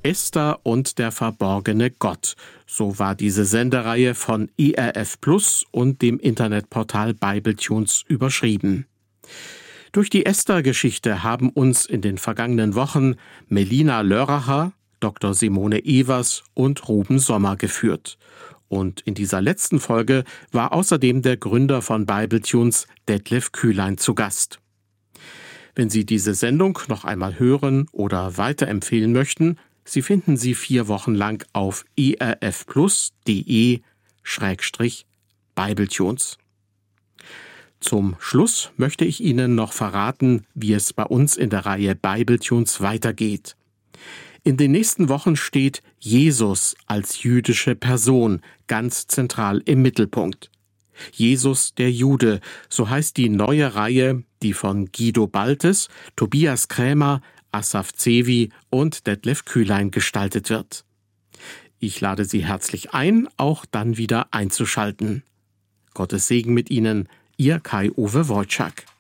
Esther und der verborgene Gott. So war diese Sendereihe von ERF Plus und dem Internetportal Bibletunes überschrieben. Durch die Esther-Geschichte haben uns in den vergangenen Wochen Melina Lörracher, Dr. Simone Evers und Ruben Sommer geführt. Und in dieser letzten Folge war außerdem der Gründer von Bibletunes, Detlef Kühlein, zu Gast. Wenn Sie diese Sendung noch einmal hören oder weiterempfehlen möchten, Sie finden sie 4 Wochen lang auf erfplus.de/Bibletunes. Zum Schluss möchte ich Ihnen noch verraten, wie es bei uns in der Reihe Bibletunes weitergeht. In den nächsten Wochen steht Jesus als jüdische Person ganz zentral im Mittelpunkt. Jesus der Jude, so heißt die neue Reihe, die von Guido Baltes, Tobias Krämer, Asaf Zevi und Detlef Kühlein gestaltet wird. Ich lade Sie herzlich ein, auch dann wieder einzuschalten. Gottes Segen mit Ihnen, Ihr Kai-Uwe Wojczak.